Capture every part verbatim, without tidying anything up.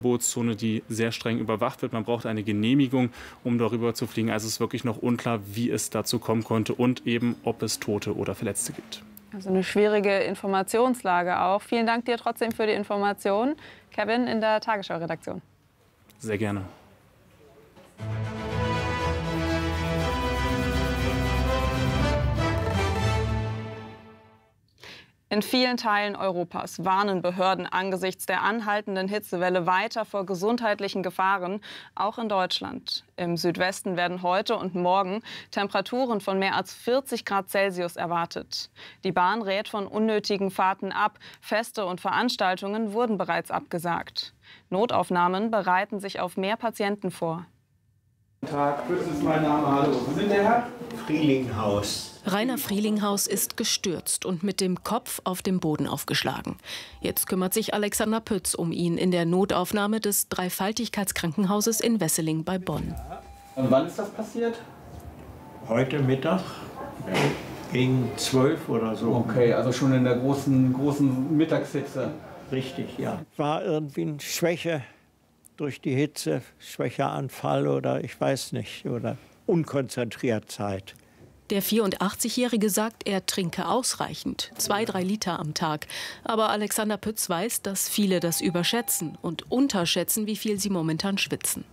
Bootszone, die sehr streng überwacht wird. Man braucht eine Genehmigung, um darüber zu fliegen. Also es ist wirklich noch unklar, wie es dazu kommen konnte und eben, ob es Tote oder Verletzte gibt. Also eine schwierige Informationslage auch. Vielen Dank dir trotzdem für die Information. Kevin in der Tagesschau-Redaktion. Sehr gerne. In vielen Teilen Europas warnen Behörden angesichts der anhaltenden Hitzewelle weiter vor gesundheitlichen Gefahren, auch in Deutschland. Im Südwesten werden heute und morgen Temperaturen von mehr als vierzig Grad Celsius erwartet. Die Bahn rät von unnötigen Fahrten ab. Feste und Veranstaltungen wurden bereits abgesagt. Notaufnahmen bereiten sich auf mehr Patienten vor. Guten Tag, das ist mein Name. Hallo, Sie sind der Herr? Frielinghaus. Rainer Frielinghaus ist gestürzt und mit dem Kopf auf dem Boden aufgeschlagen. Jetzt kümmert sich Alexander Pütz um ihn in der Notaufnahme des Dreifaltigkeitskrankenhauses in Wesseling bei Bonn. Und wann ist das passiert? Heute Mittag gegen zwölf oder so. Okay, also schon in der großen, großen Mittagshitze. Richtig, ja. War irgendwie eine Schwäche durch die Hitze, Schwächeanfall oder ich weiß nicht, oder Unkonzentriertheit. Der vierundachtzigjährige sagt, er trinke ausreichend, zwei, drei Liter am Tag. Aber Alexander Pütz weiß, dass viele das überschätzen und unterschätzen, wie viel sie momentan schwitzen.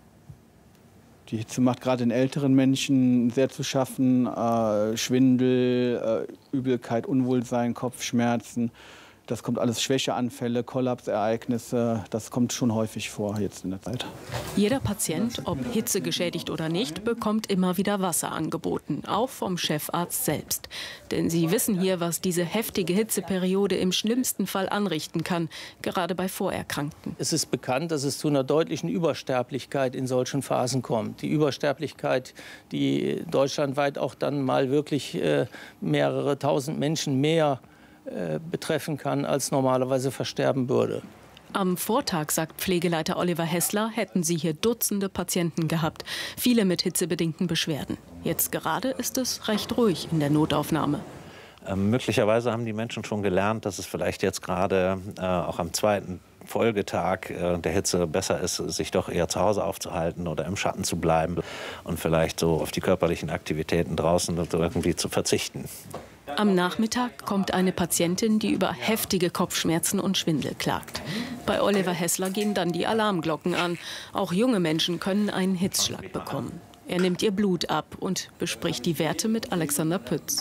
Die Hitze macht gerade den älteren Menschen sehr zu schaffen. Äh, Schwindel, äh, Übelkeit, Unwohlsein, Kopfschmerzen. Das kommt alles, Schwächeanfälle, Kollapsereignisse. Das kommt schon häufig vor jetzt in der Zeit. Jeder Patient, ob hitzegeschädigt oder nicht, bekommt immer wieder Wasser angeboten, auch vom Chefarzt selbst. Denn sie wissen hier, was diese heftige Hitzeperiode im schlimmsten Fall anrichten kann, gerade bei Vorerkrankten. Es ist bekannt, dass es zu einer deutlichen Übersterblichkeit in solchen Phasen kommt. Die Übersterblichkeit, die deutschlandweit auch dann mal wirklich äh, mehrere tausend Menschen mehr betreffen kann, als normalerweise versterben würde. Am Vortag, sagt Pflegeleiter Oliver Hessler, hätten sie hier Dutzende Patienten gehabt, viele mit hitzebedingten Beschwerden. Jetzt gerade ist es recht ruhig in der Notaufnahme. Ähm, möglicherweise haben die Menschen schon gelernt, dass es vielleicht jetzt gerade äh, auch am zweiten Folgetag äh, der Hitze besser ist, sich doch eher zu Hause aufzuhalten oder im Schatten zu bleiben und vielleicht so auf die körperlichen Aktivitäten draußen irgendwie zu verzichten. Am Nachmittag kommt eine Patientin, die über heftige Kopfschmerzen und Schwindel klagt. Bei Oliver Hessler gehen dann die Alarmglocken an. Auch junge Menschen können einen Hitzschlag bekommen. Er nimmt ihr Blut ab und bespricht die Werte mit Alexander Pütz.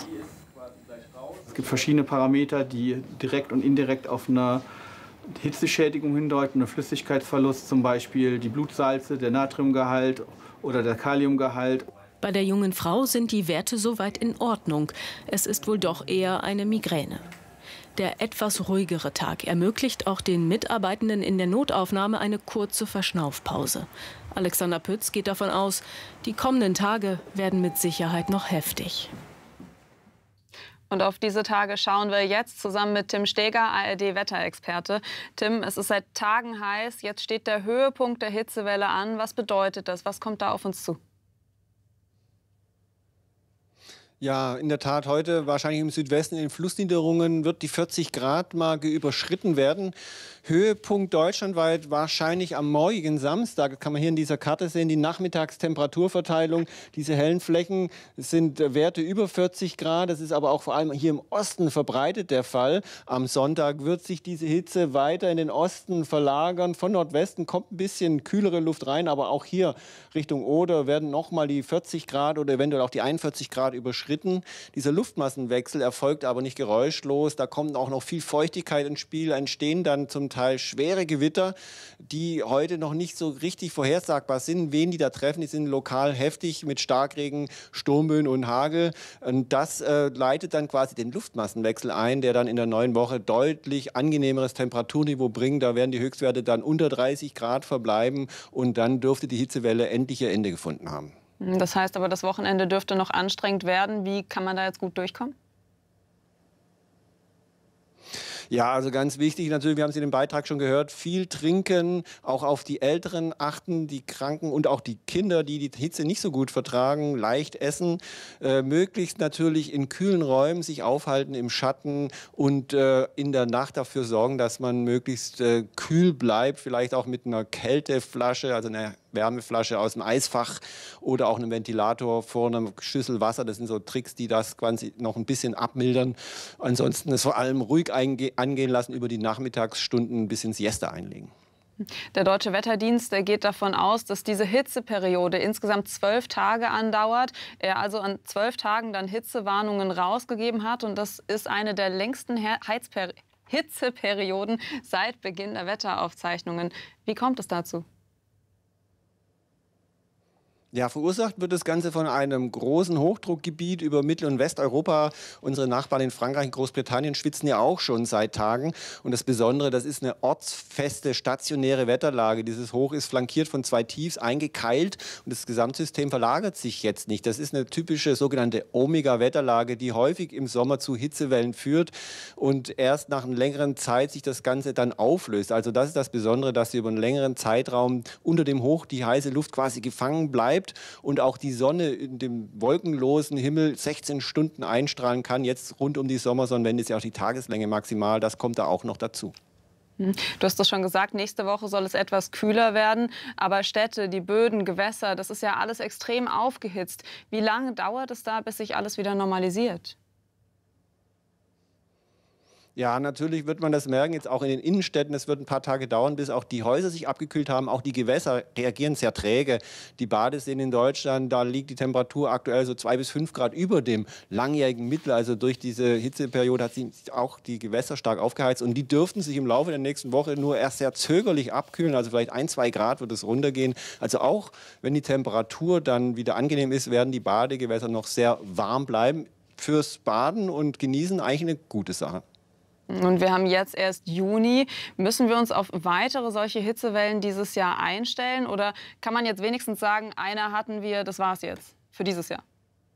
Es gibt verschiedene Parameter, die direkt und indirekt auf eine Hitzeschädigung hindeuten, einen Flüssigkeitsverlust, zum Beispiel die Blutsalze, der Natriumgehalt oder der Kaliumgehalt. Bei der jungen Frau sind die Werte soweit in Ordnung. Es ist wohl doch eher eine Migräne. Der etwas ruhigere Tag ermöglicht auch den Mitarbeitenden in der Notaufnahme eine kurze Verschnaufpause. Alexander Pütz geht davon aus, die kommenden Tage werden mit Sicherheit noch heftig. Und auf diese Tage schauen wir jetzt zusammen mit Tim Steger, A R D-Wetterexperte. Tim, es ist seit Tagen heiß. Jetzt steht der Höhepunkt der Hitzewelle an. Was bedeutet das? Was kommt da auf uns zu? Ja, in der Tat, heute wahrscheinlich im Südwesten in den Flussniederungen wird die vierzig Grad Marke überschritten werden. Höhepunkt deutschlandweit wahrscheinlich am morgigen Samstag. Das kann man hier in dieser Karte sehen, die Nachmittagstemperaturverteilung. Diese hellen Flächen sind Werte über vierzig Grad. Das ist aber auch vor allem hier im Osten verbreitet der Fall. Am Sonntag wird sich diese Hitze weiter in den Osten verlagern. Von Nordwesten kommt ein bisschen kühlere Luft rein, aber auch hier Richtung Oder werden nochmal die vierzig Grad oder eventuell auch die einundvierzig Grad überschritten. Dieser Luftmassenwechsel erfolgt aber nicht geräuschlos. Da kommt auch noch viel Feuchtigkeit ins Spiel, entstehen dann zum Teil schwere Gewitter, die heute noch nicht so richtig vorhersagbar sind. Wen die da treffen, die sind lokal heftig mit Starkregen, Sturmböen und Hagel. Und das äh, leitet dann quasi den Luftmassenwechsel ein, der dann in der neuen Woche deutlich angenehmeres Temperaturniveau bringt. Da werden die Höchstwerte dann unter dreißig Grad verbleiben und dann dürfte die Hitzewelle endlich ihr Ende gefunden haben. Das heißt aber, das Wochenende dürfte noch anstrengend werden. Wie kann man da jetzt gut durchkommen? Ja, also ganz wichtig natürlich, wir haben es in dem Beitrag schon gehört, viel trinken, auch auf die Älteren achten, die Kranken und auch die Kinder, die die Hitze nicht so gut vertragen, leicht essen, äh, möglichst natürlich in kühlen Räumen sich aufhalten im Schatten und äh, in der Nacht dafür sorgen, dass man möglichst äh, kühl bleibt, vielleicht auch mit einer Kälteflasche, also einer Wärmeflasche aus dem Eisfach oder auch einem Ventilator vor einer Schüssel Wasser. Das sind so Tricks, die das quasi noch ein bisschen abmildern. Ansonsten es vor allem ruhig angehen lassen, über die Nachmittagsstunden ein bisschen Siesta einlegen. Der Deutsche Wetterdienst der geht davon aus, dass diese Hitzeperiode insgesamt zwölf Tage andauert. Er also an zwölf Tagen dann Hitzewarnungen rausgegeben hat. Und das ist eine der längsten Heizper- Hitzeperioden seit Beginn der Wetteraufzeichnungen. Wie kommt es dazu? Ja, verursacht wird das Ganze von einem großen Hochdruckgebiet über Mittel- und Westeuropa. Unsere Nachbarn in Frankreich und Großbritannien schwitzen ja auch schon seit Tagen. Und das Besondere, das ist eine ortsfeste, stationäre Wetterlage. Dieses Hoch ist flankiert von zwei Tiefs, eingekeilt. Und das Gesamtsystem verlagert sich jetzt nicht. Das ist eine typische sogenannte Omega-Wetterlage, die häufig im Sommer zu Hitzewellen führt. Und erst nach einer längeren Zeit sich das Ganze dann auflöst. Also das ist das Besondere, dass sie über einen längeren Zeitraum unter dem Hoch die heiße Luft quasi gefangen bleibt. Und auch die Sonne in dem wolkenlosen Himmel sechzehn Stunden einstrahlen kann. Jetzt rund um die Sommersonnenwende ist ja auch die Tageslänge maximal. Das kommt da auch noch dazu. Du hast das schon gesagt, nächste Woche soll es etwas kühler werden. Aber Städte, die Böden, Gewässer, das ist ja alles extrem aufgehitzt. Wie lange dauert es da, bis sich alles wieder normalisiert? Ja, natürlich wird man das merken, jetzt auch in den Innenstädten. Es wird ein paar Tage dauern, bis auch die Häuser sich abgekühlt haben. Auch die Gewässer reagieren sehr träge. Die Badeseen in Deutschland, da liegt die Temperatur aktuell so zwei bis fünf Grad über dem langjährigen Mittel. Also durch diese Hitzeperiode hat sich auch die Gewässer stark aufgeheizt. Und die dürften sich im Laufe der nächsten Woche nur erst sehr zögerlich abkühlen. Also vielleicht ein, zwei Grad wird es runtergehen. Also auch wenn die Temperatur dann wieder angenehm ist, werden die Badegewässer noch sehr warm bleiben. Fürs Baden und Genießen eigentlich eine gute Sache. Und wir haben jetzt erst Juni. Müssen wir uns auf weitere solche Hitzewellen dieses Jahr einstellen? Oder kann man jetzt wenigstens sagen, eine hatten wir, das war's jetzt für dieses Jahr?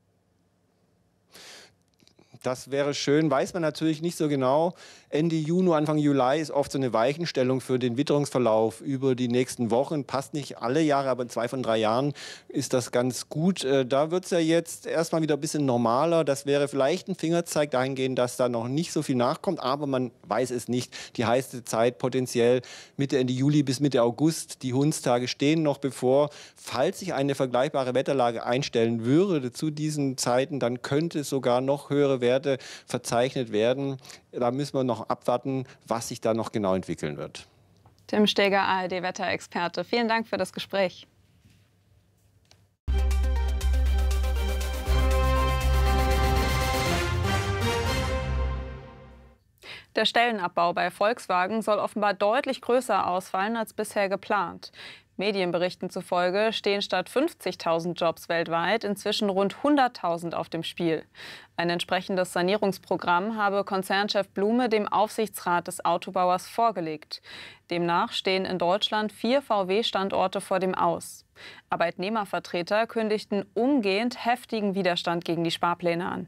Das wäre schön, weiß man natürlich nicht so genau. Ende Juni, Anfang Juli ist oft so eine Weichenstellung für den Witterungsverlauf über die nächsten Wochen. Passt nicht alle Jahre, aber in zwei von drei Jahren ist das ganz gut. Da wird es ja jetzt erstmal wieder ein bisschen normaler. Das wäre vielleicht ein Fingerzeig dahingehend, dass da noch nicht so viel nachkommt. Aber man weiß es nicht. Die heiße Zeit potenziell Mitte, Ende Juli bis Mitte August. Die Hundstage stehen noch bevor. Falls sich eine vergleichbare Wetterlage einstellen würde zu diesen Zeiten, dann könnte es sogar noch höhere Werte verzeichnet werden. Da müssen wir noch abwarten, was sich da noch genau entwickeln wird. Tim Steger, A R D-Wetterexperte. Vielen Dank für das Gespräch. Der Stellenabbau bei Volkswagen soll offenbar deutlich größer ausfallen als bisher geplant. Medienberichten zufolge stehen statt fünfzigtausend Jobs weltweit inzwischen rund hunderttausend auf dem Spiel. Ein entsprechendes Sanierungsprogramm habe Konzernchef Blume dem Aufsichtsrat des Autobauers vorgelegt. Demnach stehen in Deutschland vier V W-Standorte vor dem Aus. Arbeitnehmervertreter kündigten umgehend heftigen Widerstand gegen die Sparpläne an.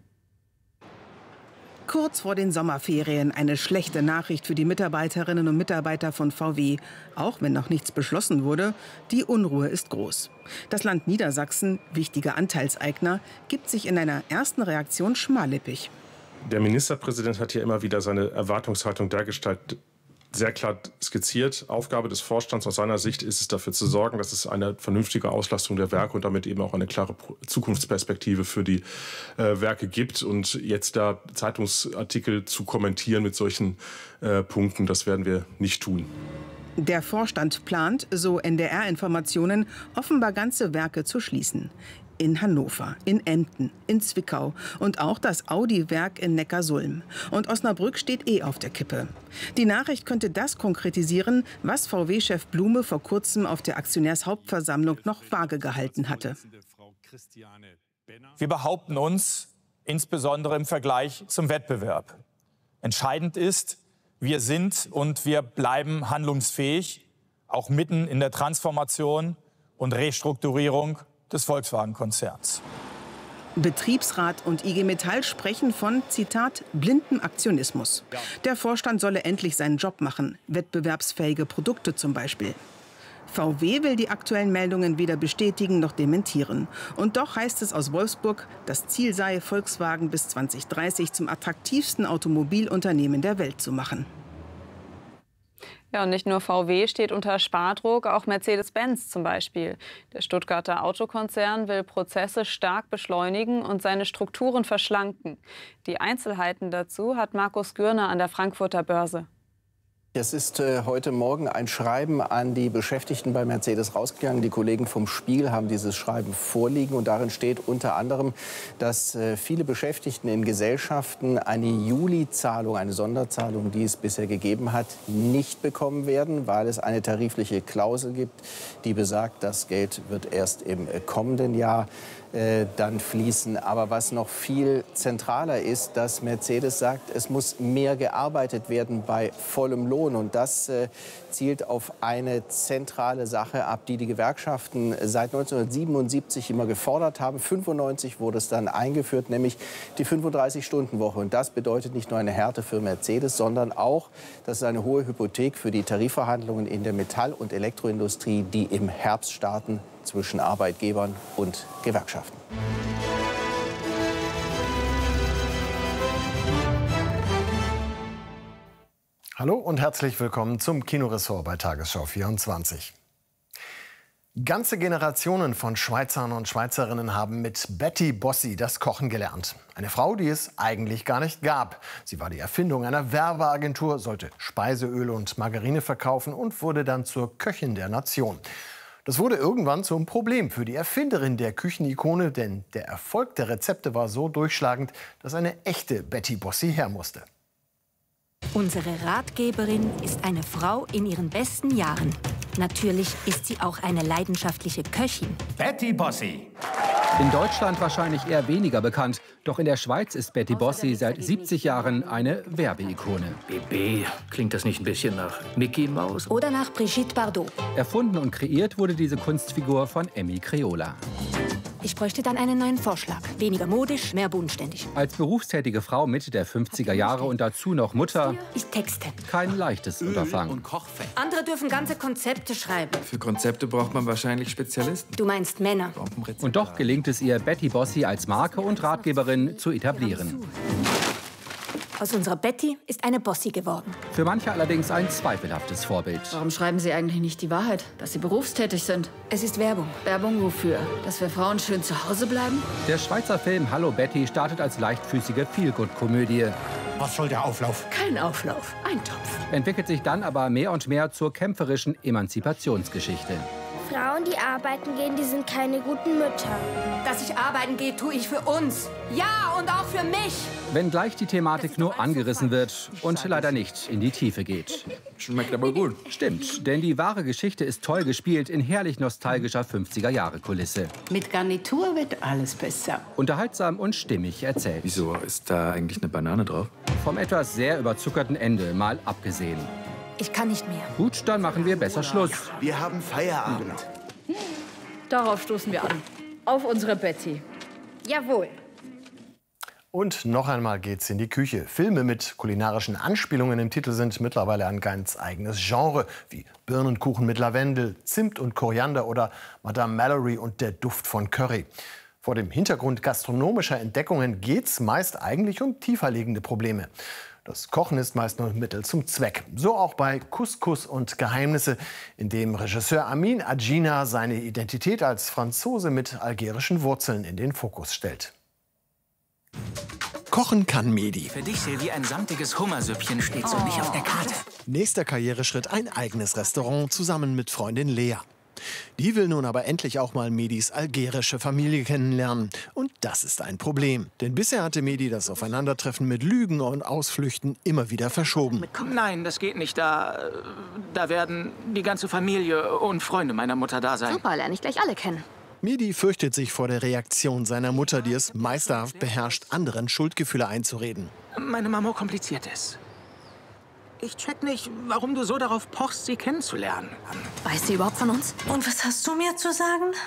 Kurz vor den Sommerferien eine schlechte Nachricht für die Mitarbeiterinnen und Mitarbeiter von V W. Auch wenn noch nichts beschlossen wurde, die Unruhe ist groß. Das Land Niedersachsen, wichtiger Anteilseigner, gibt sich in einer ersten Reaktion schmallippig. Der Ministerpräsident hat hier immer wieder seine Erwartungshaltung dergestalt sehr klar skizziert. Aufgabe des Vorstands aus seiner Sicht ist es, dafür zu sorgen, dass es eine vernünftige Auslastung der Werke und damit eben auch eine klare Zukunftsperspektive für die äh, Werke gibt. Und jetzt da Zeitungsartikel zu kommentieren mit solchen äh, Punkten, das werden wir nicht tun. Der Vorstand plant, so N D R-Informationen, offenbar ganze Werke zu schließen. In Hannover, in Emden, in Zwickau und auch das Audi-Werk in Neckarsulm. Und Osnabrück steht eh auf der Kippe. Die Nachricht könnte das konkretisieren, was V W-Chef Blume vor kurzem auf der Aktionärshauptversammlung noch vage gehalten hatte. Wir behaupten uns, insbesondere im Vergleich zum Wettbewerb. Entscheidend ist, wir sind und wir bleiben handlungsfähig, auch mitten in der Transformation und Restrukturierung des Volkswagen-Konzerns. Betriebsrat und I G Metall sprechen von, Zitat, blindem Aktionismus. Der Vorstand solle endlich seinen Job machen, wettbewerbsfähige Produkte zum Beispiel. V W will die aktuellen Meldungen weder bestätigen noch dementieren. Und doch heißt es aus Wolfsburg, das Ziel sei, Volkswagen bis zwanzig dreißig zum attraktivsten Automobilunternehmen der Welt zu machen. Ja, und nicht nur V W steht unter Spardruck, auch Mercedes-Benz zum Beispiel. Der Stuttgarter Autokonzern will Prozesse stark beschleunigen und seine Strukturen verschlanken. Die Einzelheiten dazu hat Markus Gürner an der Frankfurter Börse. Es ist äh, heute Morgen ein Schreiben an die Beschäftigten bei Mercedes rausgegangen. Die Kollegen vom Spiegel haben dieses Schreiben vorliegen. Und darin steht unter anderem, dass äh, viele Beschäftigten in Gesellschaften eine Juli-Zahlung, eine Sonderzahlung, die es bisher gegeben hat, nicht bekommen werden, weil es eine tarifliche Klausel gibt, die besagt, das Geld wird erst im kommenden Jahr äh, dann fließen. Aber was noch viel zentraler ist, dass Mercedes sagt, es muss mehr gearbeitet werden bei vollem Lohn. Und das äh, zielt auf eine zentrale Sache ab, die die Gewerkschaften seit neunzehnhundertsiebenundsiebzig immer gefordert haben. fünfundneunzig wurde es dann eingeführt, nämlich die fünfunddreißig-Stunden-Woche. Und das bedeutet nicht nur eine Härte für Mercedes, sondern auch, das ist eine hohe Hypothek für die Tarifverhandlungen in der Metall- und Elektroindustrie, die im Herbst starten zwischen Arbeitgebern und Gewerkschaften. Hallo und herzlich willkommen zum Kinoressort bei Tagesschau vierundzwanzig. Ganze Generationen von Schweizern und Schweizerinnen haben mit Betty Bossi das Kochen gelernt. Eine Frau, die es eigentlich gar nicht gab. Sie war die Erfindung einer Werbeagentur, sollte Speiseöl und Margarine verkaufen und wurde dann zur Köchin der Nation. Das wurde irgendwann zum Problem für die Erfinderin der Küchenikone, denn der Erfolg der Rezepte war so durchschlagend, dass eine echte Betty Bossi her musste. Unsere Ratgeberin ist eine Frau in ihren besten Jahren. Natürlich ist sie auch eine leidenschaftliche Köchin. Betty Bossi. In Deutschland wahrscheinlich eher weniger bekannt. Doch in der Schweiz ist Betty Bossi seit siebzig Jahren eine Werbeikone. B B, klingt das nicht ein bisschen nach Mickey Mouse? Oder nach Brigitte Bardot. Erfunden und kreiert wurde diese Kunstfigur von Emmy Creola. Ich bräuchte dann einen neuen Vorschlag. Weniger modisch, mehr bodenständig. Als berufstätige Frau Mitte der fünfziger Jahre und dazu noch Mutter. Ich texte. Kein leichtes Öl Unterfangen. Und Kochfett. Andere dürfen ganze Konzepte schreiben. Für Konzepte braucht man wahrscheinlich Spezialisten. Du meinst Männer. Und doch gelingt es ihr, Betty Bossi als Marke und Ratgeberin zu etablieren. Aus unserer Betty ist eine Bossi geworden. Für manche allerdings ein zweifelhaftes Vorbild. Warum schreiben Sie eigentlich nicht die Wahrheit, dass Sie berufstätig sind? Es ist Werbung. Werbung wofür? Dass wir Frauen schön zu Hause bleiben? Der Schweizer Film Hallo Betty startet als leichtfüßige Feelgood-Komödie. Was soll der Auflauf? Kein Auflauf, ein Topf. Entwickelt sich dann aber mehr und mehr zur kämpferischen Emanzipationsgeschichte. Frauen, die arbeiten gehen, die sind keine guten Mütter. Dass ich arbeiten gehe, tue ich für uns. Ja, und auch für mich. Wenngleich die Thematik nur angerissen wird und leider nicht in die Tiefe geht. Schmeckt aber gut. Stimmt, denn die wahre Geschichte ist toll gespielt in herrlich nostalgischer fünfziger-Jahre-Kulisse. Mit Garnitur wird alles besser. Unterhaltsam und stimmig erzählt. Wieso ist da eigentlich eine Banane drauf? Vom etwas sehr überzuckerten Ende mal abgesehen. Ich kann nicht mehr. Gut, dann machen wir besser Schluss. Wir haben Feierabend. Darauf stoßen wir an. Auf unsere Betty. Jawohl. Und noch einmal geht's in die Küche. Filme mit kulinarischen Anspielungen im Titel sind mittlerweile ein ganz eigenes Genre, wie Birnenkuchen mit Lavendel, Zimt und Koriander oder Madame Mallory und der Duft von Curry. Vor dem Hintergrund gastronomischer Entdeckungen geht's meist eigentlich um tieferliegende Probleme. Das Kochen ist meist nur Mittel zum Zweck. So auch bei Couscous und Geheimnisse, in dem Regisseur Amin Adjina seine Identität als Franzose mit algerischen Wurzeln in den Fokus stellt. Kochen kann Mehdi. Für dich, Silvi, ein samtiges Hummersüppchen steht so oh. nicht auf der Karte. Nächster Karriereschritt, ein eigenes Restaurant zusammen mit Freundin Lea. Die will nun aber endlich auch mal Medis algerische Familie kennenlernen. Und das ist ein Problem. Denn bisher hatte Mehdi das Aufeinandertreffen mit Lügen und Ausflüchten immer wieder verschoben. Nein, das geht nicht. Da, da werden die ganze Familie und Freunde meiner Mutter da sein. Super, lerne ich gleich alle kennen. Mehdi fürchtet sich vor der Reaktion seiner Mutter, die es meisterhaft beherrscht, anderen Schuldgefühle einzureden. Meine Mama kompliziert es. Ich check nicht, warum du so darauf pochst, sie kennenzulernen. Weiß sie überhaupt von uns? Und was hast du mir zu sagen?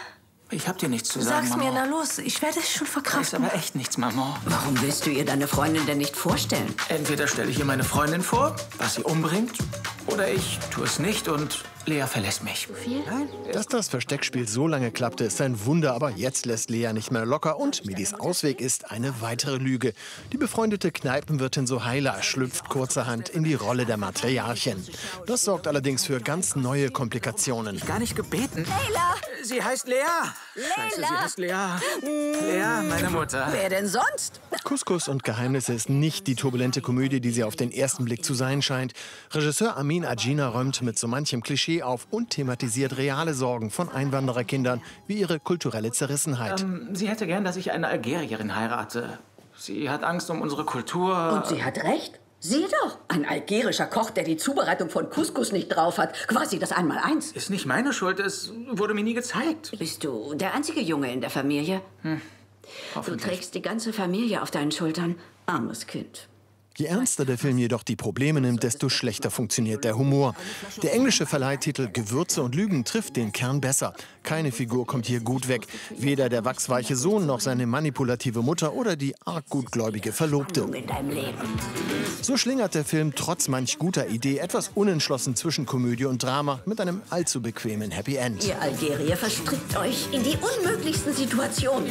Ich hab dir nichts zu sagen, Sag's Maman. mir, na los, ich werde es schon Da ist verkraften. aber echt nichts, Maman. Warum willst du ihr deine Freundin denn nicht vorstellen? Entweder stelle ich ihr meine Freundin vor, was sie umbringt, oder ich tue es nicht und Lea verlässt mich. Dass das Versteckspiel so lange klappte, ist ein Wunder, aber jetzt lässt Lea nicht mehr locker und Medis Ausweg ist eine weitere Lüge. Die befreundete Kneipenwirtin Sohaila schlüpft kurzerhand in die Rolle der Matriarchin. Das sorgt allerdings für ganz neue Komplikationen. Gar nicht gebeten. Leila! Sie heißt Lea. Scheiße, Leila! sie heißt Lea. Lea, meine Mutter. Wer denn sonst? Couscous und Geheimnisse ist nicht die turbulente Komödie, die sie auf den ersten Blick zu sein scheint. Regisseur Amin Agina räumt mit so manchem Klischee auf und thematisiert reale Sorgen von Einwandererkindern wie ihre kulturelle Zerrissenheit. Ähm, sie hätte gern, dass ich eine Algerierin heirate. Sie hat Angst um unsere Kultur. Und sie hat recht. Sieh doch, ein algerischer Koch, der die Zubereitung von Couscous nicht drauf hat. Quasi das Einmaleins. Ist nicht meine Schuld, es wurde mir nie gezeigt. Bist du der einzige Junge in der Familie? Hm. Du trägst die ganze Familie auf deinen Schultern. Armes Kind. Je ernster der Film jedoch die Probleme nimmt, desto schlechter funktioniert der Humor. Der englische Verleihtitel Gewürze und Lügen trifft den Kern besser. Keine Figur kommt hier gut weg. Weder der wachsweiche Sohn noch seine manipulative Mutter oder die arg gutgläubige Verlobte. In deinem Leben. So schlingert der Film trotz manch guter Idee etwas unentschlossen zwischen Komödie und Drama mit einem allzu bequemen Happy End. Ihr Algerier verstrickt euch in die unmöglichsten Situationen.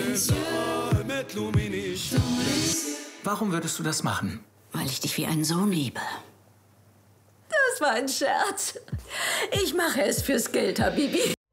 Warum würdest du das machen? Weil ich dich wie einen Sohn liebe. Das war ein Scherz. Ich mache es fürs Geld, Habibi.